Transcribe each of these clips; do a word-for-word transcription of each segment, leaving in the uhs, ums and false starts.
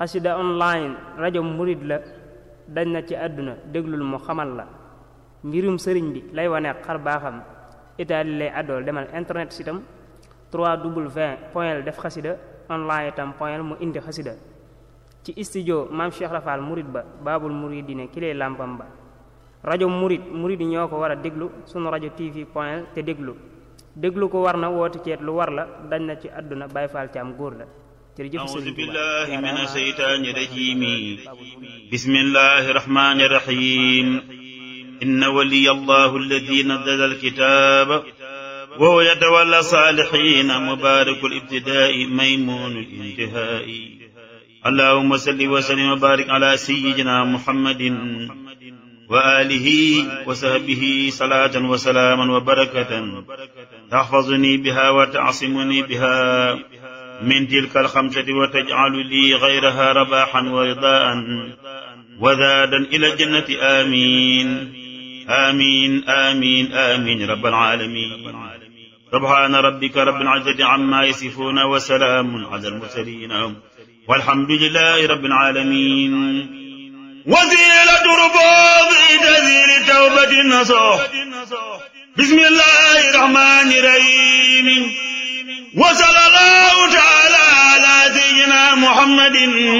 xasida online rajo murid la dañ na ci àdduna déglul mu xamal la mbirum sëriñ bi lay wane xar baaxam itaali lay àddool demal internet sitam w point def xasida online itam point mu indi xasida ci studio maam Cheikh Rafal murid ba baabul muridine ki lay làmpam ba rajo murid murid yi ñoo ko war a déglu sunu rajo tv point te déglu déglu ko war na woote ceet lu war la dañ na ci àdduna Baay Faal ci am góor la jërëjëf a'uuzu billahi mina shaytaani rajiim bismillahi rahmaani rahiim inna waliya allahu alladi nazzala alkitaaba wa huwa yatawalla saalihiina mubaarakul ibtidaa'i maymuunul intihaa'i allahumma salli wa sallim wa baarik ala sayyidina muhammadin wa alihi wa sahbihi salaatan wa salaaman wa barakatan tahfazuni biha wa ta'simuni biha min tilka alxamsati wa taj'alu li ghayraha rabahan wa ridaan wa zaadan ila jannati amin amin amin amin rabbal alamin subhana rabbika rabbil izzati amma yasifuna wa salaamun ala al mursalin walhamdulillahi rabbil alamin وسيلة ربوب تزيل توبة النصوح بسم الله الرحمن الرحيم وصلى الله تعالى على سيدنا محمد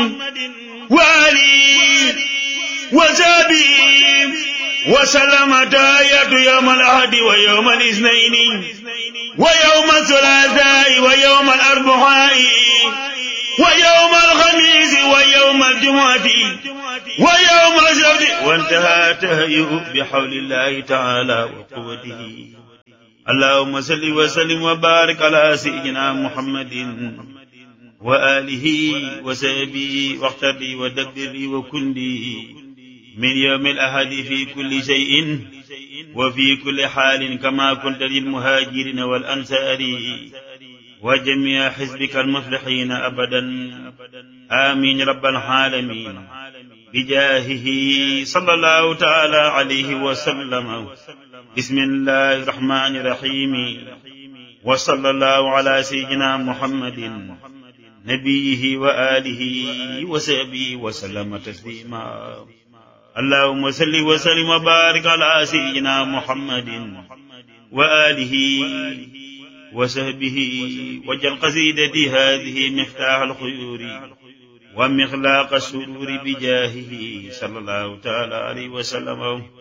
وآله وصحبه وسلم تاية يوم الأحد ويوم الاثنين ويوم الثلاثاء ويوم الأربعاء ويوم الخميس ويوم الجمعة ويوم السبت وانتهى تهيئ بحول الله تعالى وقوته اللهم صل وسلم وبارك على سيدنا محمد وآله وصحبه واقتدي ودبري وكندي من يوم الأحد في كل شيء وفي كل حال كما كنت للمهاجرين والأنصار وجميع حزبك المفلحين أبدا آمين رب العالمين بجاهه صلى الله تعالى عليه وسلم بسم الله الرحمن الرحيم وصلى الله على سيدنا محمد نبيه وآله وصحبه وسلم تسليما اللهم صل وسلم وبارك على سيدنا محمد وآله وصحبه وجل قصيدتي هذه مفتاح الخيور ومخلاق السرور بجاهه صلى الله تعالى عليه وسلم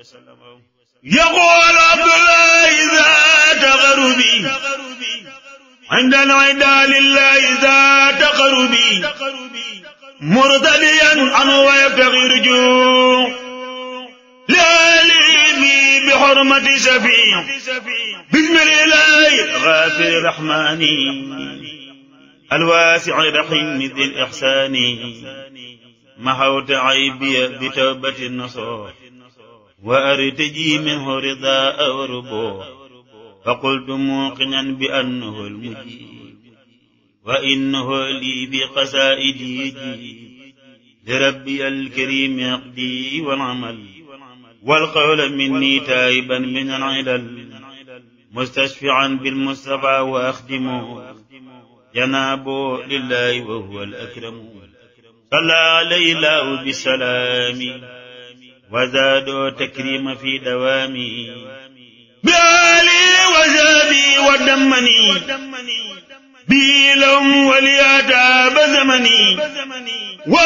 يقول عبد الله ذات غربي عند العدا لله ذات قربي مرتديا عنه ويبتغي رجوع لآله بحرمة شفيع بسم الله الغافر الرحمن الواسع الرحيم ذي الإحسان محوت عيبي بتوبة النصوح وأرتجي منه رضاء وربوح فقلت موقنا بأنه المجيب وإنه لي بقصائدي يجيب لربي الكريم يقضي والعمل والقول مني تائبا من العلل مستشفعا بالمصطفى وأخدمه جناب لله وهو الأكرم صلى عليه الله بالسلام وزادوا تكريم في دوامي بآلي وزابي ودمني بيلهم ولياتاب زمني